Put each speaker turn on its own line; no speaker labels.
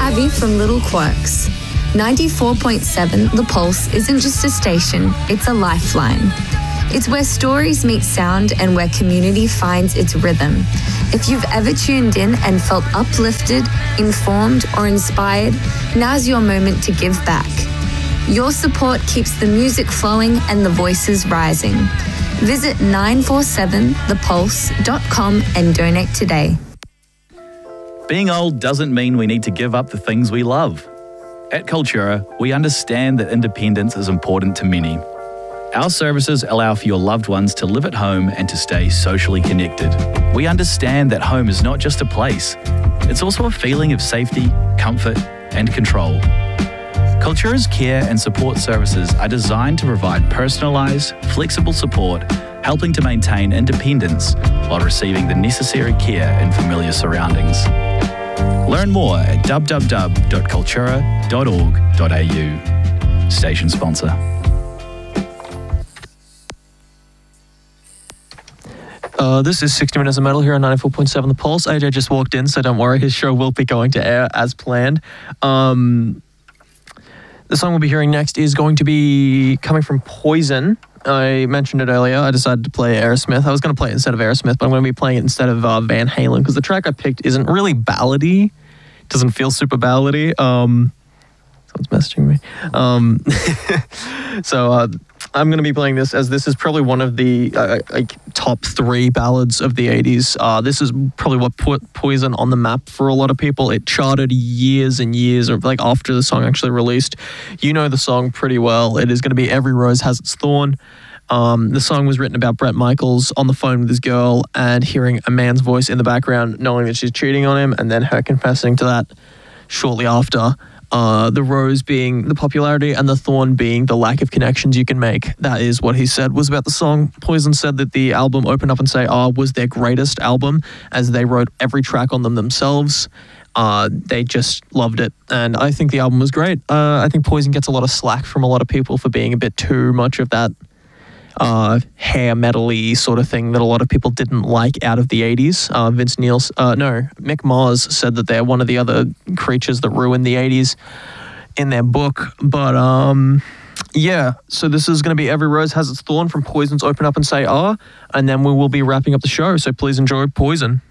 Abby from Little Quirks. 94.7 The Pulse isn't just a station, it's a lifeline. It's where stories meet sound and where community finds its rhythm. If you've ever tuned in and felt uplifted, informed, or inspired, now's your moment to give back. Your support keeps the music flowing and the voices rising. Visit 947thepulse.com and donate today.
Being old doesn't mean we need to give up the things we love. At Cultura, we understand that independence is important to many. Our services allow for your loved ones to live at home and to stay socially connected. We understand that home is not just a place, it's also a feeling of safety, comfort, and control. Cultura's care and support services are designed to provide personalised, flexible support, helping to maintain independence while receiving the necessary care in familiar surroundings. Learn more at www.cultura.org.au. Station sponsor.
This is 60 Minutes of Metal here on 94.7 The Pulse. AJ just walked in, so don't worry, his show will be going to air as planned. The song we'll be hearing next is going to be coming from Poison. I mentioned it earlier. I decided to play Aerosmith. I was going to play it instead of Aerosmith, but I'm going to be playing it instead of Van Halen because the track I picked isn't really ballady. Doesn't feel super ballady. Someone's messaging me. I'm going to be playing this as this is probably one of the top 3 ballads of the 80s. This is probably what put Poison on the map for a lot of people. It charted years and years, or like after the song actually released. You know the song pretty well. It is going to be Every Rose Has Its Thorn. The song was written about Bret Michaels on the phone with his girl and hearing a man's voice in the background, knowing that she's cheating on him, and then her confessing to that shortly after. The rose being the popularity and the thorn being the lack of connections you can make. That is what he said was about the song. Poison said that the album Open Up and Say Ah was their greatest album, as they wrote every track on them themselves. They just loved it, and I think the album was great. I think Poison gets a lot of slack from a lot of people for being a bit too much of that hair metal-y sort of thing that a lot of people didn't like out of the 80s. Mick Mars said that they're one of the other creatures that ruined the 80s in their book. But yeah, so this is going to be Every Rose Has Its Thorn from Poison's Open Up and Say Ah, and then we will be wrapping up the show, so please enjoy Poison.